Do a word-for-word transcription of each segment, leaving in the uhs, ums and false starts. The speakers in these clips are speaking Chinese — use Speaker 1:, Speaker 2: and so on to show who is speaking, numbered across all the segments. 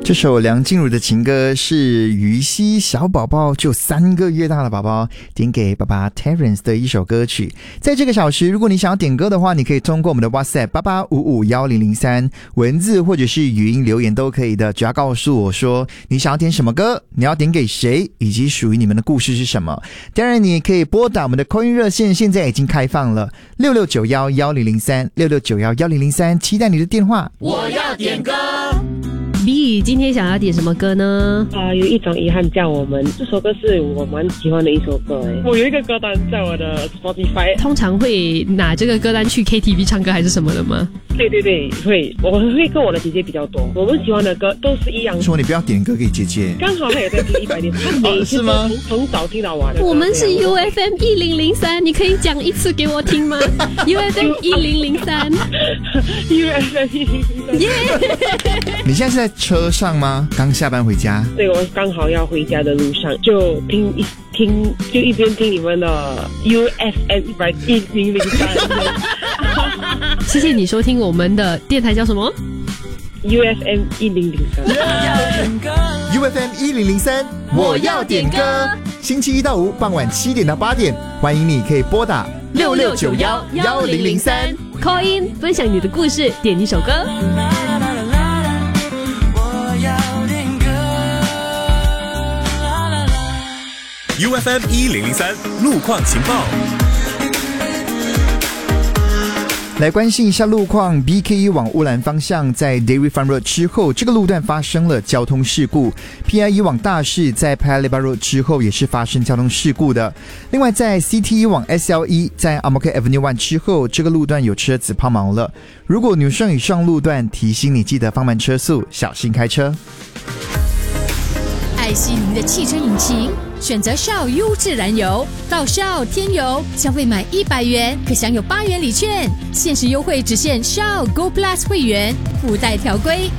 Speaker 1: 这首梁静茹的情歌是于西小宝宝，就三个月大的宝宝点给爸爸 Terence 的一首歌曲。在这个小时，如果你想要点歌的话，你可以通过我们的 WhatsApp 八八五五一零零三文字或者是语音留言都可以的，只要告诉我说你想要点什么歌，你要点给谁，以及属于你们的故事是什么。当然你也可以拨打我们的 call in 热线，现在已经开放了六六九一一零零三 六六九一一零零三，期待你的电话。
Speaker 2: 我要点歌。
Speaker 3: B 今天想要点什么歌呢？
Speaker 4: 啊、呃，有一种遗憾叫我们，这首歌是我蛮喜欢的一首歌诶。我有一个歌单在我的 Spotify。
Speaker 3: 通常会拿这个歌单去 K T V 唱歌还是什么的吗？
Speaker 4: 对对对，会，我会跟我的姐姐比较多。我们喜欢的歌都是一样。
Speaker 1: 说你不要点歌给姐姐，
Speaker 4: 刚好她也在听一百点，她每次都从早听到晚的。
Speaker 3: 我们是 U F M 一零零三，你可以讲一次给我听吗？U F M 一零零三
Speaker 4: ，U F M 一零零三。耶！
Speaker 1: 你现在是在车上吗？刚下班回家？
Speaker 4: 对，我刚好要回家的路上，就听一听，就一边听你们的 U F M 一零零三。
Speaker 3: 谢谢你收听我们的电台叫什么
Speaker 4: ？U F M 一零零三。
Speaker 1: U F M 一零零三，我要点歌。星期一到五傍晚七点到八点，欢迎你可以拨打
Speaker 3: 六六九一一零零三 call in 分享你的故事，点一首歌。
Speaker 2: U F M 一零零三路况情报，
Speaker 1: 来关心一下路况。 B K E 往乌兰方向在 Dairy Farm Road 之后，这个路段发生了交通事故。 P I E 往大市在 Paya Lebar Road 之后也是发生交通事故的。另外在 C T E 往 S L E 在 Ang Mo Kio Avenue 一之后，这个路段有车子抛锚了。如果你上以上路段，提醒你记得放慢车速，小心开车。
Speaker 5: 爱惜您的汽车引擎，选择 Shell 优质燃油，到 Shell 添油，消费满一百元可享有八元礼券，限时优惠只限 Shell Go Plus 会员，附带条规。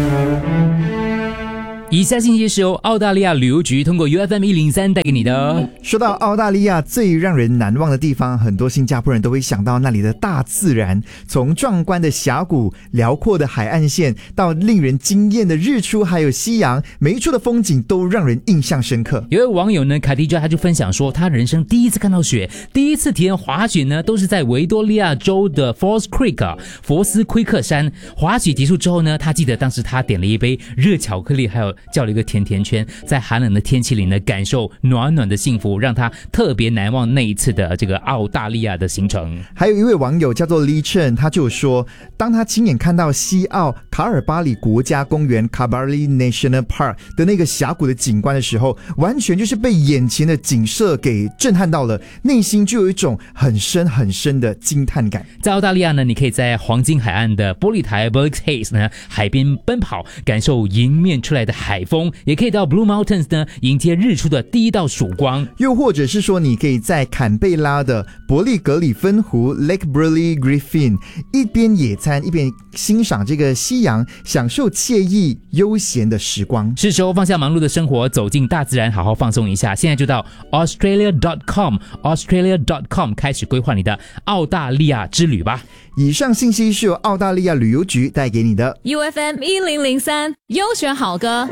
Speaker 6: 以下信息是由澳大利亚旅游局通过 U F M 一零三带给你的。
Speaker 1: 说到澳大利亚最让人难忘的地方，很多新加坡人都会想到那里的大自然，从壮观的峡谷、辽阔的海岸线到令人惊艳的日出还有夕阳，每一处的风景都让人印象深刻。
Speaker 6: 有位网友呢，卡蒂加他就分享说，他人生第一次看到雪，第一次体验滑雪呢，都是在维多利亚州的 Falls Creek 啊，佛斯奎克山。滑雪结束之后呢，他记得当时他点了一杯热巧克力，还有叫了一个甜甜圈，在寒冷的天气里呢，感受暖暖的幸福，让他特别难忘那一次的这个澳大利亚的行程。
Speaker 1: 还有一位网友叫做 Lee Chen， 他就说，当他亲眼看到西澳卡尔巴里国家公园 Cabarli National Park 的那个峡谷的景观的时候，完全就是被眼前的景色给震撼到了，内心就有一种很深很深的惊叹感。
Speaker 6: 在澳大利亚呢，你可以在黄金海岸的玻璃台 Burleigh Haze 呢海边奔跑，感受迎面出来的海风，也可以到 Blue Mountains 呢迎接日出的第一道曙光。
Speaker 1: 又或者是说，你可以在坎贝拉的伯利格里分湖 Lake Burley Griffin 一边野餐一边欣赏这个夕阳，享受惬意悠闲的时光。
Speaker 6: 是时候放下忙碌的生活，走进大自然，好好放松一下。现在就到 Australia dot com Australia dot com 开始规划你的澳大利亚之旅吧。
Speaker 1: 以上信息是由澳大利亚旅游局带给你的。
Speaker 5: U F M 一零零三优选好歌。